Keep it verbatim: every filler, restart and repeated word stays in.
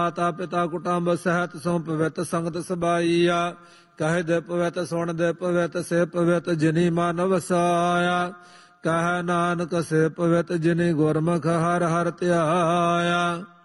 ਮਾਤਾ ਪਿਤਾ ਕੁਟੁੰਬ ਸਹਿਤ ਸੋ ਪਵਿੱਤ ਸੰਗਤ ਸਬਾਈਆ। ਕਹਿ ਦੇ ਪਵਿੱਤ ਸੁਣ ਦੇ ਪਵਿੱਤ ਸੇ ਪਵਿੱਤ ਜਿਨੀ ਮਨ ਵਸਾਇਆ। ਕਹਿ ਨਾਨਕ ਸੇ ਪਵਿੱਤ ਜਿਨੀ ਗੁਰਮੁਖ ਹਰ ਹਰ ਧਿਆਇਆ।